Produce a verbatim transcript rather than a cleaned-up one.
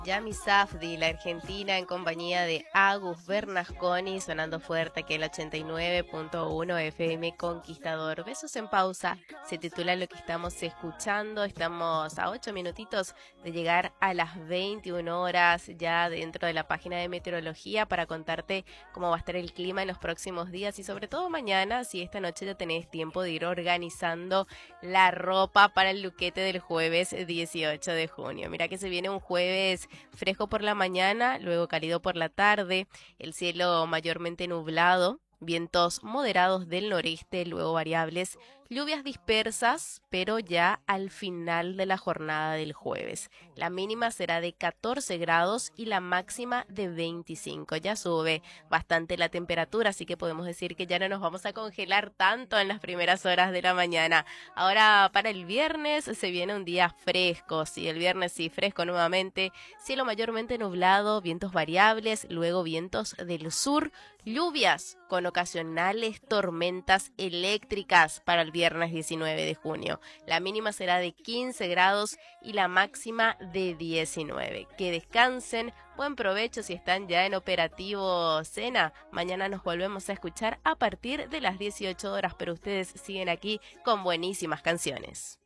Yami Safdie, la argentina, en compañía de Agus Bernasconi, sonando fuerte aquí en el ochenta y nueve punto uno F M Conquistador. Besos en pausa, se titula lo que estamos escuchando. Estamos a ocho minutitos de llegar a las veintiuna horas ya dentro de la página de meteorología para contarte cómo va a estar el clima en los próximos días y sobre todo mañana, si esta noche ya tenés tiempo de ir organizando la ropa para el luquete del jueves dieciocho de junio. Mira que se viene un jueves fresco por la mañana, luego cálido por la tarde, el cielo mayormente nublado, vientos moderados del noreste, luego variables, lluvias dispersas, pero ya al final de la jornada del jueves. La mínima será de catorce grados y la máxima de veinticinco. Ya sube bastante la temperatura, así que podemos decir que ya no nos vamos a congelar tanto en las primeras horas de la mañana. Ahora para el viernes se viene un día fresco, sí, el viernes sí, fresco nuevamente, cielo mayormente nublado, vientos variables, luego vientos del sur, lluvias con ocasionales tormentas eléctricas para el viernes diecinueve de junio. La mínima será de quince grados y la máxima de diecinueve. Que descansen, buen provecho si están ya en operativo cena. Mañana nos volvemos a escuchar a partir de las dieciocho horas, pero ustedes siguen aquí con buenísimas canciones.